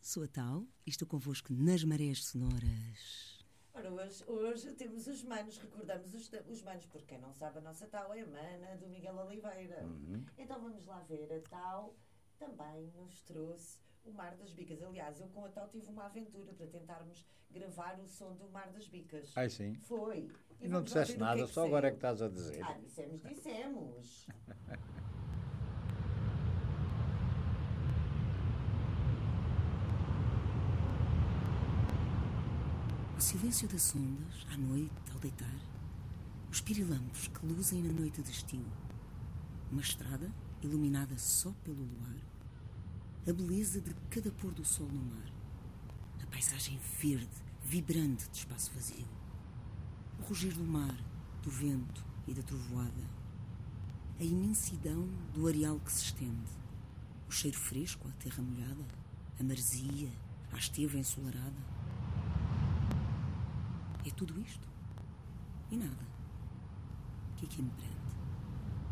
sou a Tal e estou convosco nas Marés Sonoras. Ora, hoje temos os manos, recordamos os manos, porque quem não sabe, a nossa Tal é a mana do Miguel Oliveira. Então vamos lá ver, a Tal também nos trouxe o Mar das Bicas. Aliás, eu com a Tal tive uma aventura para tentarmos gravar o som do Mar das Bicas. Ai, sim? Foi. E não disseste nada, só agora é que estás a dizer. Dissemos. O silêncio das ondas, à noite, ao deitar. Os pirilampos que luzem na noite de estio. Uma estrada iluminada só pelo luar. A beleza de cada pôr do sol no mar. A paisagem verde, vibrante de espaço vazio. O rugir do mar, do vento e da trovoada. A imensidão do areal que se estende. O cheiro fresco à terra molhada. A maresia, à esteva ensolarada. É tudo isto e nada. O que é que me prende?